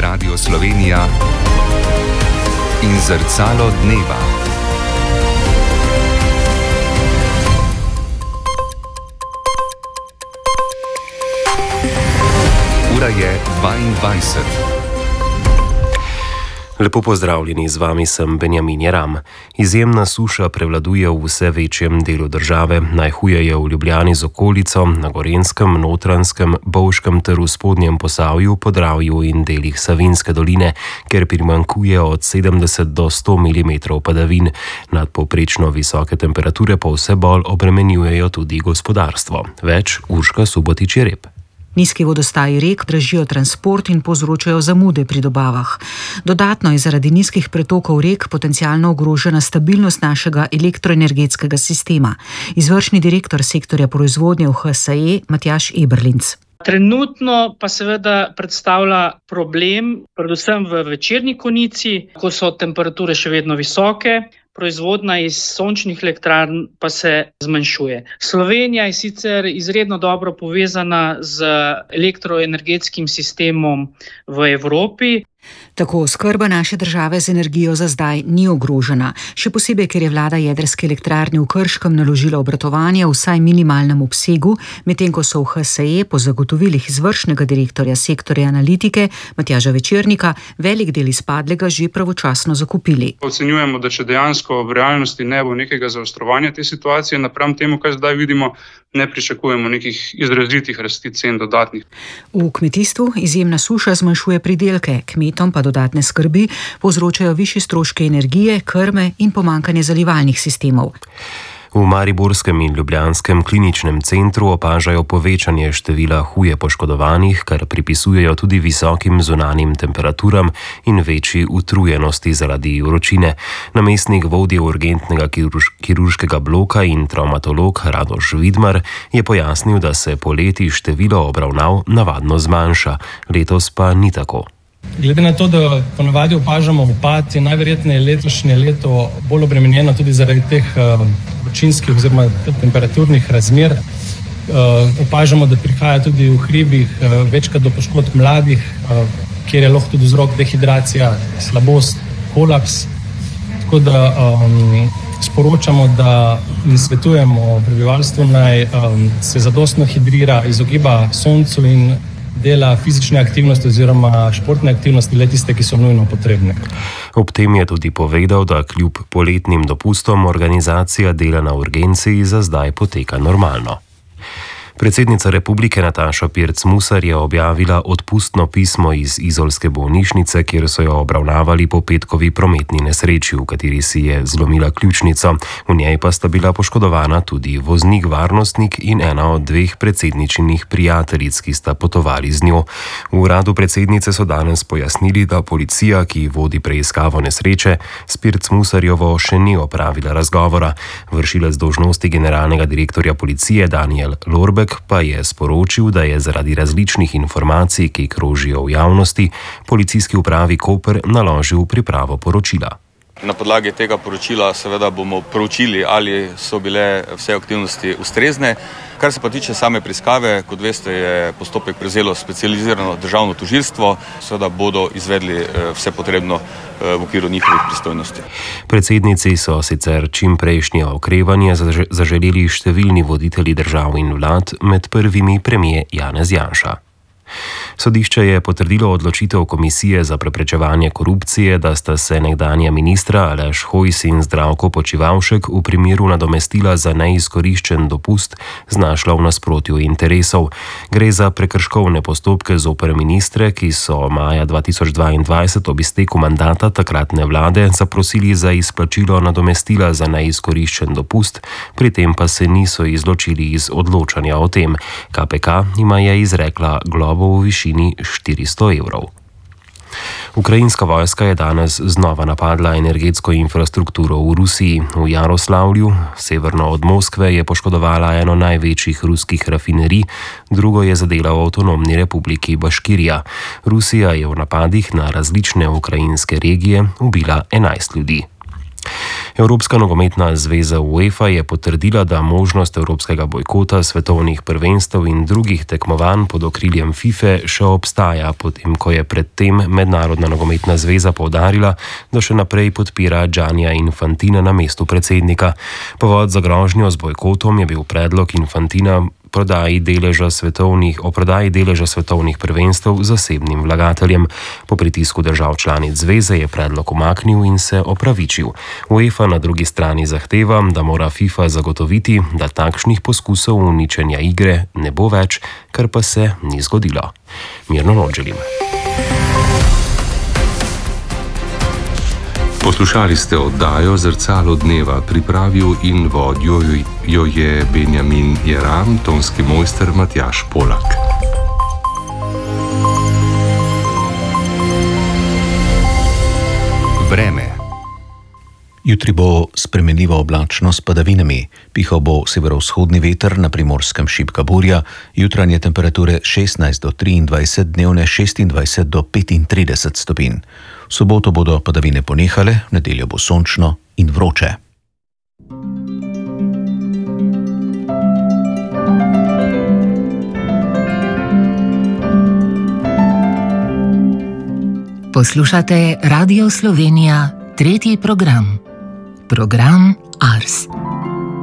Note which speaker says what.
Speaker 1: Radio Slovenija in Zrcalo dneva. Ura je 22.
Speaker 2: Lepo pozdravljeni, z vami sem Benjamin Jeram. Izjemna suša prevladuje v vse večjem delu države, najhuje je v Ljubljani z okolico, na Gorenjskem, Notranjskem, Bovškem ter v Spodnjem Posavju, Podravju in delih Savinjske doline, kjer primanjkuje od 70 do 100 mm padavin. Nadpovprečno visoke temperature pa vse bolj obremenjujejo tudi gospodarstvo. Več Urška Subotič-Jereb.
Speaker 3: Nizki vodostaji rek dražijo transport in povzročajo zamude pri dobavah. Dodatno je zaradi nizkih pretokov rek potencialno ogrožena stabilnost našega elektroenergetskega sistema. Izvršni direktor sektorja proizvodnje v HSE Matjaž Eberlinc.
Speaker 4: Trenutno pa seveda predstavlja problem predvsem v večerni konici, ko so temperature še vedno visoke. Proizvodnja iz sončnih elektrarn pa se zmanjšuje. Slovenija je sicer izredno dobro povezana z elektroenergetskim sistemom v Evropi.
Speaker 3: Tako oskrba naše države z energijo za zdaj ni ogrožena, še posebej, ker je vlada jedrske elektrarne v Krškem naložila obratovanje v vsaj minimalnem obsegu, medtem ko so v HSE po zagotovilih izvršnega direktorja sektorja analitike Matjaža Večernika velik del izpadlega že pravočasno zakupili.
Speaker 5: Ocenjujemo, da če dejansko v realnosti ne bo nekega zaostrovanja te situacije, napram temu, kaj zdaj vidimo, ne pričakujemo nekih izrazitih rasti cen dodatnih.
Speaker 3: V kmetijstvu izjemna suša zmanjšuje pridelke, kmetom pa dodatne skrbi povzročajo višje stroške energije, krme in pomanjkanje zalivalnih sistemov.
Speaker 2: V mariborskem in ljubljanskem kliničnem centru opažajo povečanje števila huje poškodovanih, kar pripisujejo tudi visokim zunanjim temperaturam in večji utrujenosti zaradi vročine. Namestnik vodje urgentnega kirurškega bloka in travmatolog Radoš Vidmar je pojasnil, da se poleti število obravnav navadno zmanjša, letos pa ni tako.
Speaker 6: Glede na to, da ponavadi opažamo upad, je najverjetneje letošnje leto bolj obremenjeno tudi zaradi teh vročinskih oziroma temperaturnih razmer. Opažamo, da prihaja tudi v hribih večkrat do poškodb mladih, kjer je lahko tudi vzrok dehidracija, slabost, kolaps. Tako da sporočamo, da svetujemo prebivalstvu naj se zadostno hidrira, izogiba soncu in dela fizične aktivnosti oziroma športne aktivnosti, le tiste, ki so nujno potrebne.
Speaker 2: Ob tem je tudi povedal, da kljub poletnim dopustom organizacija dela na urgenci za zdaj poteka normalno. Predsednica republike Nataša Pirc Musar je objavila odpustno pismo iz izolske bolnišnice, kjer so jo obravnavali po petkovi prometni nesreči, v kateri si je zlomila ključnico. V njej pa sta bila poškodovana tudi voznik, varnostnik in ena od dveh predsedničinih prijateljic, ki sta potovali z njo. V uradu predsednice so danes pojasnili, da policija, ki vodi preiskavo nesreče, s Pirc Musarjevo še ni opravila razgovora. Vršilec dolžnosti generalnega direktorja policije Daniel Lorbek pa je sporočil, da je zaradi različnih informacij, ki krožijo v javnosti, policijski upravi Koper naložil pripravo poročila.
Speaker 7: Na podlagi tega poročila seveda bomo proučili, ali so bile vse aktivnosti ustrezne. Kar se pa tiče same preiskave, kot veste, je postopek prevzelo specializirano državno tožilstvo, seveda bodo izvedli vse potrebno v okviru njihovih pristojnosti.
Speaker 2: Predsednici so sicer čimprejšnje okrevanje zaželeli številni voditelji držav in vlad, med prvimi premier Janez Janša. Sodišče je potrdilo odločitev Komisije za preprečevanje korupcije, da sta se nekdanja ministra Aleš Hojs in Zdravko Počivalšek v primeru nadomestila za neizkoriščen dopust znašla v nasprotju interesov. Gre za prekrškovne postopke zoper ministre, ki so maja 2022 ob izteku mandata takratne vlade zaprosili za izplačilo nadomestila za neizkoriščen dopust, pri tem pa se niso izločili iz odločanja o tem. KPK jima je izrekla globo v višini 400 evrov. Ukrajinska vojska je danes znova napadla energetsko infrastrukturo v Rusiji. V Jaroslavlju, severno od Moskve, je poškodovala eno največjih ruskih rafinerij, drugo je zadela v avtonomni republiki Baškirija. Rusija je v napadih na različne ukrajinske regije ubila 11 ljudi. Evropska nogometna zveza UEFA je potrdila, da možnost evropskega bojkota svetovnih prvenstev in drugih tekmovanj pod okriljem FIFA še obstaja, potem ko je predtem Mednarodna nogometna zveza poudarila, da še naprej podpira Giannija Infantina na mestu predsednika. Povod za grožnjo z bojkotom je bil predlog Infantina o prodaji deleža svetovnih prvenstev zasebnim vlagateljem. Po pritisku držav članic zveze je predlog umaknil in se opravičil. UEFA na drugi strani zahteva, da mora FIFA zagotoviti, da takšnih poskusov uničenja igre ne bo več, kar pa se ni zgodilo. Mirno noč želim.
Speaker 1: Poslušali ste oddajo Zrcalo dneva, pripravil in vodil jo je Benjamin Jeram, tonski mojster Matjaž Polak. Vreme.
Speaker 8: Jutri bo spremenljiva oblačnost s padavinami, pihal bo severovzhodni veter, na Primorskem šibka burja, jutranje temperature 16 do 23, dnevne 26 do 35 stopinj. V soboto bodo padavine ponehale, v nedeljo bo sončno in vroče.
Speaker 9: Poslušate Radio Slovenija, tretji program. Program Ars.